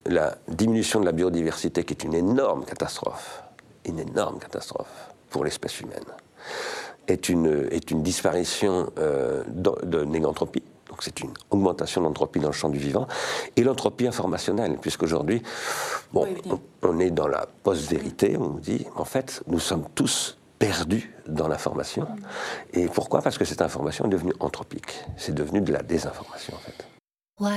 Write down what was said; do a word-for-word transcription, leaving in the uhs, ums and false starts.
la diminution de la biodiversité, qui est une énorme catastrophe, une énorme catastrophe pour l'espèce humaine, est une, est une disparition euh, de, de négantropie. Donc c'est une augmentation de l'entropie dans le champ du vivant, et l'entropie informationnelle, puisqu'aujourd'hui, bon, oui, on, on est dans la post-vérité, on nous dit, en fait, nous sommes tous perdus dans l'information. Et pourquoi ? Parce que cette information est devenue anthropique. C'est devenu de la désinformation, en fait.